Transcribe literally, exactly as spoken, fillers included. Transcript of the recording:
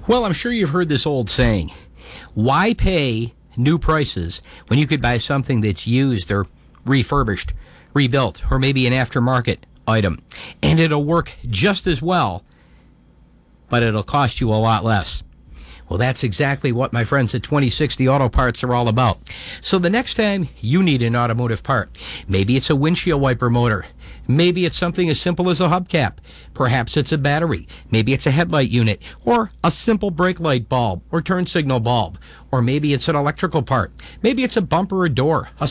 Well, I'm sure you've heard this old saying, why pay new prices when you could buy something that's used or refurbished, rebuilt, or maybe an aftermarket item, and it'll work just as well, but it'll cost you a lot less. Well, that's exactly what my friends at twenty sixty Auto Parts are all about. So the next time you need an automotive part, maybe it's a windshield wiper motor, maybe it's something as simple as a hubcap, perhaps it's a battery, maybe it's a headlight unit, or a simple brake light bulb or turn signal bulb, or maybe it's an electrical part, maybe it's a bumper or door, a